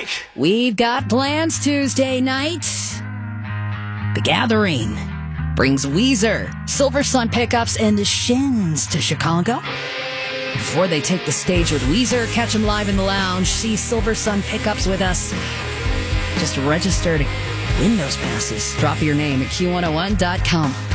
We've got plans Tuesday night. The Gathering brings Weezer, Silver Sun Pickups, and the Shins to Chicago. Before they take the stage with Weezer, catch them live in the lounge, see Silver Sun Pickups with us. Just register to win those passes. Drop your name at Q101.com.